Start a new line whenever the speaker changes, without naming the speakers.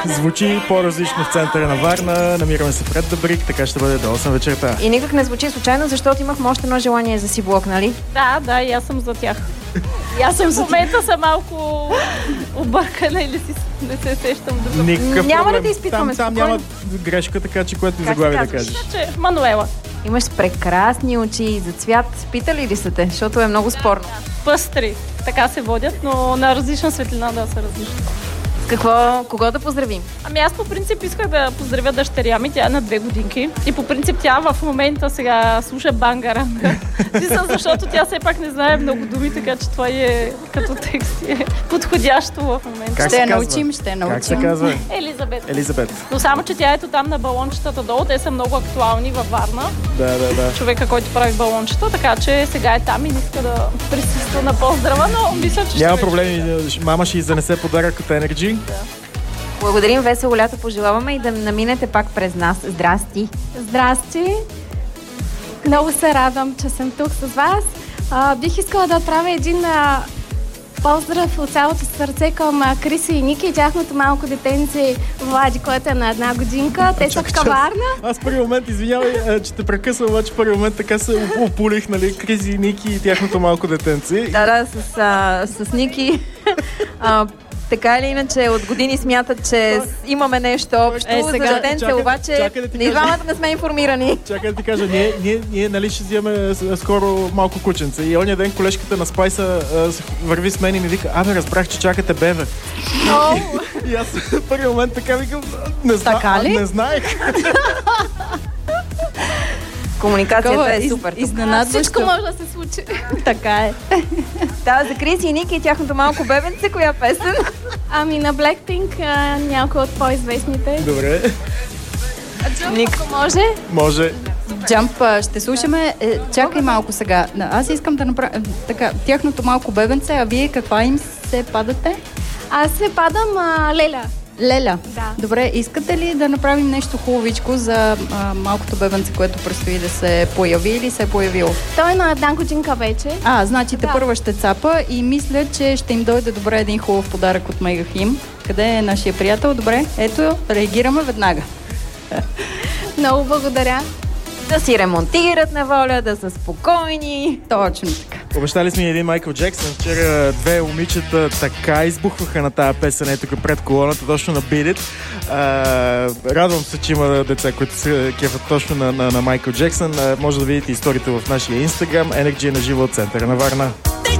Звучи по-различно в центъра на Варна. Намираме се пред Дъбрик, така ще бъде до 8 вечерта.
И никак не звучи случайно, защото имах още едно желание за си блок, нали?
Да, и аз съм за тях. И аз в момента съм малко объркана или не се сещам друга.
Няма ли да изпитваме
там няма грешка, така че което и заглави да кажеш.
Мануела.
Имаш прекрасни очи за цвят. Питали ли са те? Защото е много спорно.
Пъстри. Така се водят, но на различна светлина да са различни.
Кого да поздравим?
Ами аз по принцип исках да поздравя дъщеря ми, тя е на 2 годинки. И по принцип тя в момента сега слуша Бангаранга. Защото тя все пак не знае много думи, така че това е като текст е подходящо в момента.
Ще я научим.
Как се казва?
Елизабет. Но само, че тя ето там на балончетата долу, те са много актуални във Варна.
Да.
Човека, който прави балончета, така че сега е там и не иска да присъства на поздрава, но мисля, че
няма проблеми. Мама ще занесе подарък от Energy.
Да.
Благодарим, весело лято пожелаваме и да наминете пак през нас. Здрасти!
Здрасти! Много се радвам, че съм тук с вас. Бих искала да отправя един поздрав от цялото сърце към Крисо и Ники и тяхното малко детенце Влади, който е на 1 годинка. Те са в каварна.
Аз първи момент, извинявай, че те прекъсвам, обаче първи момент така се опулих, нали, Криси и Ники и тяхното малко детенце.
Да, с Ники. Така или иначе, от години смятат, че имаме нещо общо. За детенце, обаче и двамата не сме информирани.
Чакай да ти кажа, ние нали ще вземем скоро малко кученце. И ония ден колежката на Спайса върви с мен и ми вика: абе, разбрах, че чакате бебе. И аз в първи момент така викам: не знаех.
Комуникацията е супер.
Изненадващо. Всичко може да се случи.
Така е. Да, за Криси и Ники и тяхното малко бебенце, коя песен?
Ами на Blackpink, някои от по-известните.
Добре.
Джамп, ако може.
Може.
Джамп ще слушаме. Чакай малко сега. Аз искам да направя така, тяхното малко бебенце, а вие каква им се падате?
Аз се падам Леля.
Леля?
Да.
Добре, искате ли да направим нещо хубавичко за малкото бебенце, което предстои да се появи или се е появило?
Той е на 1 годинка вече.
Значи те първа ще цапа и мисля, че ще им дойде добре един хубав подарък от Мегахим. Къде е нашия приятел? Добре, ето, реагираме веднага.
Много благодаря.
Да си ремонтират на воля, да са спокойни.
Точно така.
Обещали сме един Майкъл Джексън. Вчера 2 момичета така избухваха на тази песен тук пред колоната, точно на Beat It. Радвам се, че има деца, които се кефат точно на Майкъл Джексън. Може да видите историите в нашия Instagram. Energy на живо от центъра на Варна.